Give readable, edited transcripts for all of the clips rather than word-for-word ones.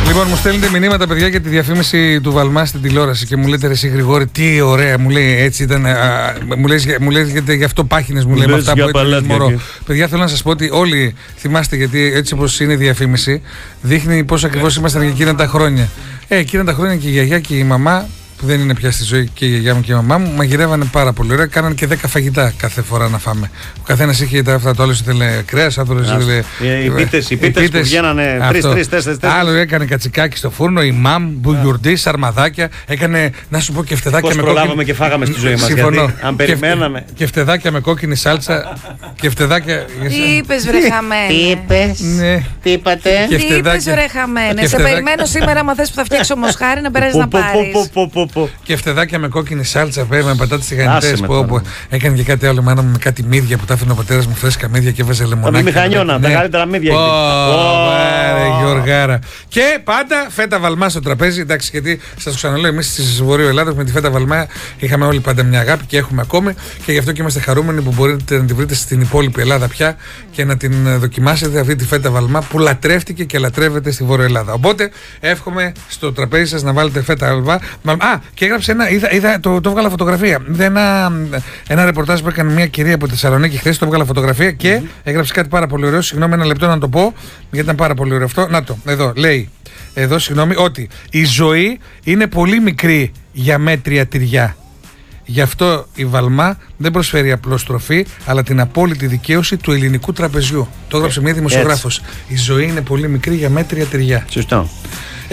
Λοιπόν, μου στέλνετε μηνύματα, παιδιά, για τη διαφήμιση του Βαλμά στην τηλεόραση και μου λέτε ρε εσύ Γρηγόρη, τι ωραία, μου λέει έτσι ήταν. Μου λέει γιατί γι' αυτό πάχινες, μου λέει με αυτά που έτσι μωρό. Παιδιά, θέλω να σας πω ότι όλοι θυμάστε, γιατί έτσι όπως είναι η διαφήμιση, δείχνει πώς ακριβώς ήμασταν και εκείνα τα χρόνια. Εκείνα τα χρόνια και η γιαγιά και η μαμά, που δεν είναι πια στη ζωή, και η γιαγιά μου και η μαμά μου, μαγειρεύανε πάρα πολύ ωραία. Κάνανε και 10 φαγητά κάθε φορά να φάμε. Ο καθένας είχε τα αυτά, το άλλο ήθελε κρέας, άλλο ήθελε. Οι πίτες που βγαίνανε 3-4. Άλλο έκανε κατσικάκι στο φούρνο, η μαμ, μπουγιουρντί, σαρμαδάκια. Έκανε, να σου πω, και φτεδάκια με κόκκινη. Προλάβαμε και φάγαμε στη ζωή μας. Συμφωνώ. Αν περιμέναμε. Και φτεδάκια με κόκκινη σάλτσα. Και φτεδάκια. Τι είπες, βρε χαμένε? Τι είπατε? Τι είπες, βρε χαμένε? Σε περιμένω σήμερα, άμα θες που θα φτιάξω μοσχάρι, να περάσεις να πάρεις. Και φτεδάκια με κόκκινη σάλτσα, με πατάτες τηγανιτές. Έκανε και κάτι άλλο μάνα μου με κάτι μύδια που τα έφερε ο πατέρας μου, φρέσκα μύδια και έβαζε λεμονάκι. Τα μηχανιώνα, τα καλύτερα μύδια. Γιωργάρα. Και πάντα φέτα Βαλμά στο τραπέζι. Εντάξει, γιατί σας το ξαναλέω, εμείς στη Βορείο Ελλάδα με τη φέτα Βαλμά είχαμε όλοι πάντα μια αγάπη και έχουμε ακόμη. Και γι' αυτό και είμαστε χαρούμενοι που μπορείτε να τη βρείτε στην υπόλοιπη Ελλάδα πια και να την δοκιμάσετε αυτή τη φέτα Βαλμά που λατρεύτηκε και λατρεύεται στη Βόρεια Ελλάδα. Οπότε εύχομαι στο τραπέζι σας να βάλετε φέτα Βαλμά. Και έγραψε το έβγαλα φωτογραφία. Είδα ένα ρεπορτάζ που έκανε μια κυρία από τη Θεσσαλονίκη χθες, το έβγαλα φωτογραφία και έγραψε κάτι πάρα πολύ ωραίο. Συγγνώμη, ένα λεπτό να το πω, γιατί ήταν πάρα πολύ ωραίο αυτό. Να το, εδώ λέει. Εδώ, συγγνώμη, ότι η ζωή είναι πολύ μικρή για μέτρια τυριά. Γι' αυτό η Βαλμά δεν προσφέρει απλώς τροφή, αλλά την απόλυτη δικαίωση του ελληνικού τραπεζιού. Το έγραψε μια δημοσιογράφος. Η ζωή είναι πολύ μικρή για μέτρια τυριά. Σωστό. 69-36-10-10-22,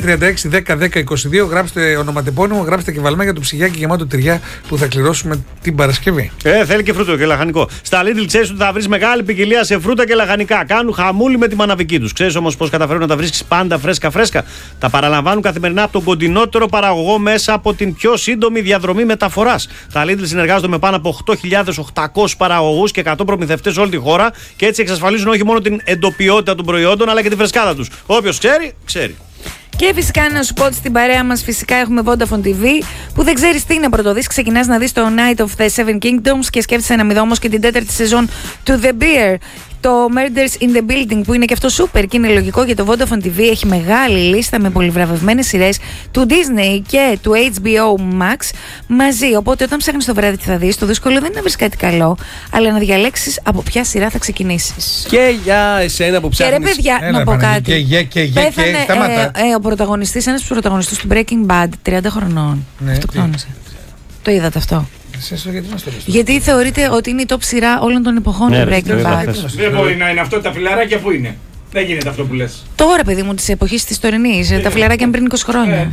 γράψτε ονοματεπώνυμο, γράψτε και Βαλμά για το ψυγιάκι γεμάτο τυριά που θα κληρώσουμε την Παρασκευή. Θέλει και φρούτο και λαχανικό. Στα Lidl ξέρεις ότι θα βρεις μεγάλη ποικιλία σε φρούτα και λαχανικά. Κάνουν χαμούλη με τη μαναβική τους. Ξέρεις όμως πώς καταφέρουν να τα βρίσκεις πάντα φρέσκα? Τα παραλαμβάνουν καθημερινά από τον κοντινότερο παραγωγό μέσα από την πιο σύντομη διαδρομή μεταφοράς. Τα Lidl συνεργάζονται με πάνω από 8.800 παραγωγούς και 100 προμηθευτές σε όλη τη χώρα και έτσι εξασφαλίζουν όχι μόνο την εντοπιότητα των προϊόντων αλλά και τη φρεσκάδα τους. Όποιος ξέρει, ξέρει. Και φυσικά να σου πω ότι στην παρέα μας φυσικά έχουμε Vodafone TV που δεν ξέρεις τι να πρωτοδείς. Ξεκινάς να δεις το Night of the Seven Kingdoms και σκέφτεσαι να μην δω όμως και την 4η σεζόν του The Bear. Το Murders in the Building που είναι και αυτό σούπερ και είναι λογικό, για το Vodafone TV έχει μεγάλη λίστα με πολυβραβευμένες σειρές του Disney και του HBO Max μαζί. Οπότε όταν ψάχνεις το βράδυ τι θα δεις, το δύσκολο δεν είναι να βρεις κάτι καλό, αλλά να διαλέξεις από ποια σειρά θα ξεκινήσεις. Και για εσένα που ψάχνεις. Και ρε παιδιά, να πω κάτι. Πέθανε ο πρωταγωνιστής, ένας από τους πρωταγωνιστές του Breaking Bad, 30 χρονών. Αυτοκτόνησε. Το είδατε αυτό? Γιατί θεωρείται ότι είναι η top σειρά όλων των εποχών του Breaking Bad. Δεν μπορεί να είναι αυτό, τα φιλαράκια που είναι. Δεν γίνεται αυτό που λες. Τώρα, παιδί μου, της εποχής της τωρινής, τα φιλαράκια πριν 20 χρόνια.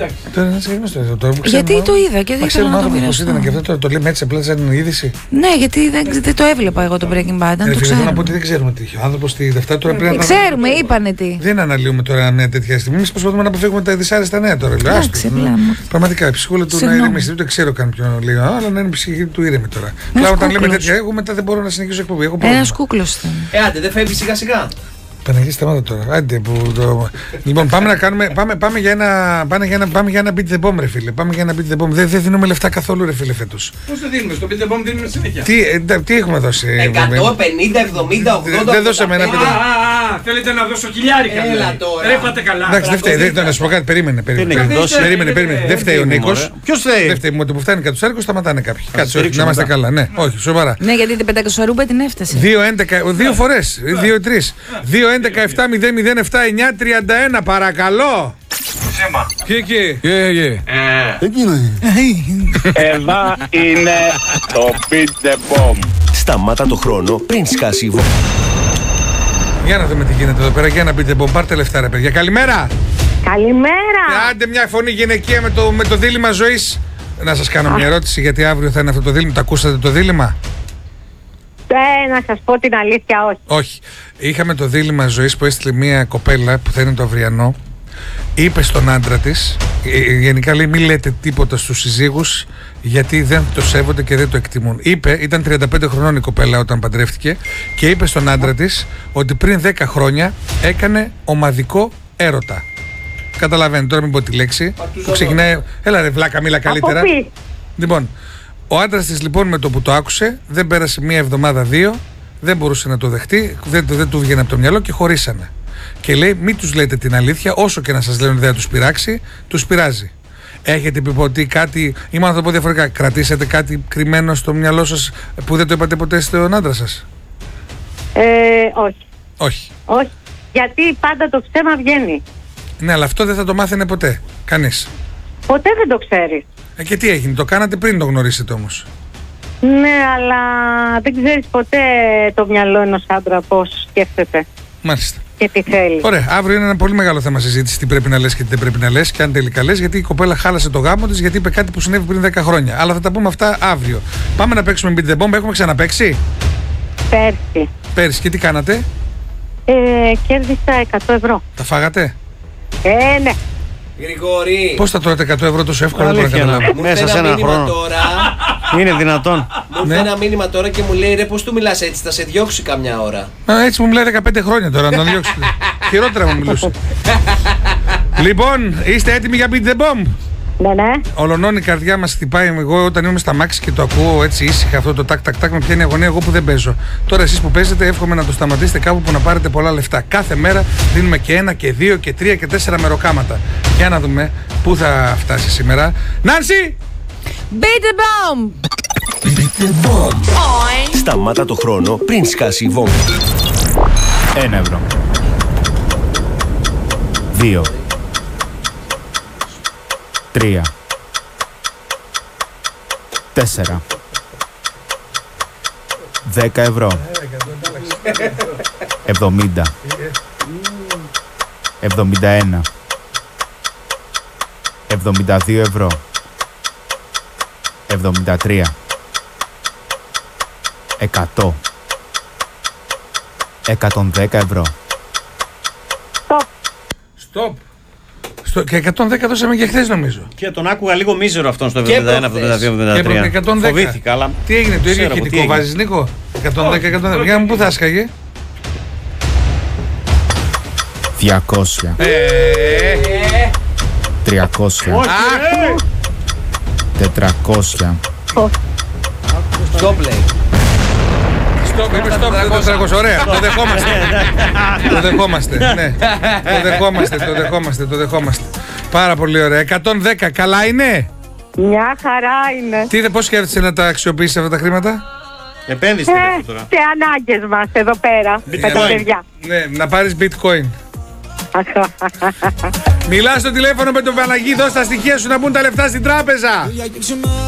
Γιατί το είδα και δεν ήθελα να το μοιραστώ. Και αυτό το λέμε έτσι απλά σαν είδηση. Ναι, γιατί δεν το έβλεπα εγώ το Breaking Bad. Θέλω να πω ότι δεν ξέρουμε τι είχε. Ο άνθρωπος τη Δευτέρα τώρα πρέπει να. Ξέρουμε, είπανε τι. Δεν αναλύουμε τώρα μια τέτοια στιγμή. Εμείς προσπαθούμε να αποφύγουμε τα δυσάρεστα νέα τώρα. Πραγματικά η ψυχούλα του να ηρεμήσει. Δεν ξέρω καν ποιον λίγο, αλλά να είναι η ψυχή του ήρεμη τώρα. Πλάω όταν λέμε τέτοια, εγώ μετά δεν μπορώ να συνεχίσω εκπομπή. Ένας κούκλος ήταν. Άντε, δεν φεύγει σιγά-σιγά. Παναγία, σταμάτα τώρα. Άντε που το. Λοιπόν, πάμε να κάνουμε. Πάμε για ένα beat the bomb, ρε φίλε. Πάμε για ένα beat the bomb. Δεν δίνουμε λεφτά καθόλου, ρε φίλε, φέτος. Πώς το δίνουμε? Στο beat the bomb δίνουμε συνέχεια. Τι έχουμε δώσει? 100, 50, 70, 80. Δεν δώσαμε ένα beat the bomb. Θέλετε να δώσω χιλιάρικα? Έλα τώρα. Ρέπατε καλά. Εντάξει, δεν φταίει. Να σου πω κάτι. Περίμενε. Δεν φταίει ο Νίκος. Ποιος φταίει? Δεν φταίει. Με το που φτάνει κατουσάρικο σταματάνε κάποιοι. Κάτσε, να είμαστε καλά. Ναι, όχι, σοβαρά. Ναι, γιατί την 500 ρούμπα την έφτασε. 2 φορές. 2-3. 2-11-7-0-7-9-31, παρακαλώ. Σέμα. Εκεί. Εδώ είναι το Beat the Bomb. Σταμάτα το χρόνο πριν σκάσει η βόμβα. Για να δούμε τι γίνεται εδώ πέρα. Για να πείτε, πάρτε λεφτά, ρε παιδιά. Καλημέρα. Καλημέρα. Άντε μια φωνή γυναικεία με το δίλημμα ζωής. Να σας κάνω μια ερώτηση, γιατί αύριο θα είναι αυτό το δίλημμα. Το ακούσατε το δίλημμα? Να σας πω την αλήθεια, όχι. Όχι. Είχαμε το δίλημμα ζωής που έστειλε μια κοπέλα που θα είναι το αυριανό. Είπε στον άντρα της, γενικά λέει μην λέτε τίποτα στους συζύγους γιατί δεν το σέβονται και δεν το εκτιμούν. Ήταν 35 χρονών η κοπέλα όταν παντρεύτηκε και είπε στον άντρα της ότι πριν 10 χρόνια έκανε ομαδικό έρωτα. Καταλαβαίνετε, τώρα μην πω τη λέξη που ξεκινάει, έλα ρε βλάκα, μίλα καλύτερα. Λοιπόν, ο άντρας της λοιπόν με το που το άκουσε, δεν πέρασε μία εβδομάδα, 2, δεν μπορούσε να το δεχτεί, δεν του βγαίνει από το μυαλό και χωρίσανε. Και λέει: μην τους λέτε την αλήθεια, όσο και να σας λένε ότι δεν θα τους πειράξει, τους πειράζει. Έχετε πει ότι κάτι, ή μάλλον θα το πω διαφορετικά, κρατήσατε κάτι κρυμμένο στο μυαλό σας που δεν το είπατε ποτέ στον άντρα σας? Όχι. Όχι. Όχι. Γιατί πάντα το ψέμα βγαίνει. Ναι, αλλά αυτό δεν θα το μάθαινε ποτέ. Κανείς. Ποτέ δεν το ξέρεις. Και τι έγινε, το κάνατε πριν το γνωρίσετε όμως? Ναι, αλλά δεν ξέρεις ποτέ το μυαλό ενός άντρα πώς σκέφτεται Μάλιστα. και τι θέλει. Ωραία, αύριο είναι ένα πολύ μεγάλο θέμα συζήτηση. Τι πρέπει να λες και τι δεν πρέπει να λες, και αν τελικά λες, γιατί η κοπέλα χάλασε το γάμο της, γιατί είπε κάτι που συνέβη πριν 10 χρόνια. Αλλά θα τα πούμε αυτά αύριο. Πάμε να παίξουμε Beat the Bomb. Έχουμε ξαναπαίξει πέρσι. Και τι κάνατε? Κέρδισα 100 ευρώ. Τα φάγατε? Ναι. Γρηγόρη. Πώς θα τρώτε 100 ευρώ τόσο εύκολα? Δεν μπορώ να Αλήθεια, καταλάβω. Μου μέσα ήρθε σε ένα μήνυμα χρόνο. τώρα. Είναι δυνατόν? Μου ήρθε ένα μήνυμα τώρα και μου λέει: ρε, πώς του μιλάς έτσι, θα σε διώξει καμιά ώρα. Έτσι μου μιλάει 15 χρόνια τώρα να τον διώξει. Χειρότερα μου μιλούσε. Λοιπόν, είστε έτοιμοι για Beat the Bomb? Ναι. Ολονών η καρδιά μας χτυπάει. Εγώ όταν είμαι στα μάξι και το ακούω έτσι ήσυχα αυτό το τάκ τάκ τάκ, με πιάνει αγωνία, εγώ που δεν παίζω. Τώρα εσείς που παίζετε, εύχομαι να το σταματήσετε κάπου που να πάρετε πολλά λεφτά. Κάθε μέρα δίνουμε και 1 και 2 και 3 και 4 μεροκάματα. Για να δούμε πού θα φτάσει σήμερα. Νάνση! Beat the bomb! Σταμάτα το χρόνο πριν σκάσει η βόμβα. 1 ευρώ. 2. 3. 4. 10 ευρώ. 70. 71. 72 ευρώ. 73. 100. 110 ευρώ. Stop. Και 110 δώσαμε και χθες νομίζω. Και τον άκουγα λίγο μίζερο αυτόν στο 71, Και 72, 73. Και έπρεπε 110. Φοβήθηκα, αλλά. Τι έγινε, το ίδιο Ξέρω εγώ τι ηχητικό έγινε. βάζεις, Νίκο? 110. Για να μου πού θα έσκαγε. 200. 300. Όχι, 400. Στο play. Stop, είπε stop, δεν το 300. Ωραία, το δεχόμαστε. Το δεχόμαστε, ναι. Το δεχόμαστε. Πάρα πολύ ωραία. 110, καλά είναι? Μια χαρά είναι. Πώς σκέφτεσαι να τα αξιοποιήσεις αυτά τα χρήματα? επένδυση τώρα. Σε ανάγκες μας εδώ πέρα. Με τα παιδιά. Ναι, να πάρεις bitcoin. Μιλάς στο τηλέφωνο με τον Παναγί, δώσ' τα στοιχεία σου να μπουν τα λεφτά στην τράπεζα.